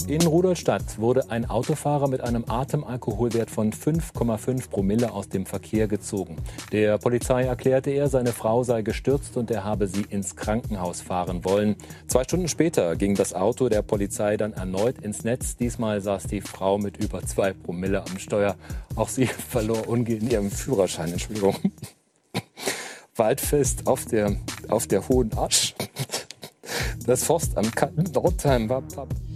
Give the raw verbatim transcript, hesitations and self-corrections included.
In Rudolstadt wurde ein Autofahrer mit einem Atemalkoholwert von fünf Komma fünf Promille aus dem Verkehr gezogen. Der Polizei erklärte er, seine Frau sei gestürzt und er habe sie ins Krankenhaus fahren wollen. Zwei Stunden später ging das Auto der Polizei dann erneut ins Netz. Diesmal saß die Frau mit über zwei Promille am Steuer. Auch sie verlor umgehend ihren Führerschein. Entschuldigung. Waldfest auf der, auf der Hohen Asch. Das Forstamt Nordheim war Papp.